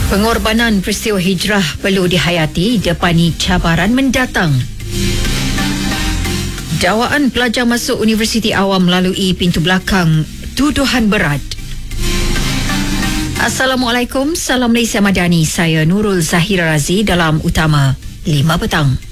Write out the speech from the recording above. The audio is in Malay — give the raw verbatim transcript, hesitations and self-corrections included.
Pengorbanan peristiwa hijrah perlu dihayati depani cabaran mendatang. Dakwaan pelajar masuk Universiti Awam melalui pintu belakang, tuduhan berat. Assalamualaikum, salam Malaysia Madani. Saya Nurul Zahira Razi dalam Utama lima Petang.